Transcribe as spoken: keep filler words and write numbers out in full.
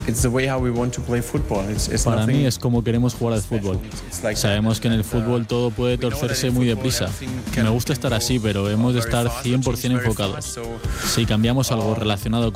Para mí es como queremos jugar al fútbol. Sabemos que en el fútbol todo puede torcerse muy deprisa. Me gusta estar así, pero hemos de estar cien por ciento enfocados. Si cambiamos algo relacionado con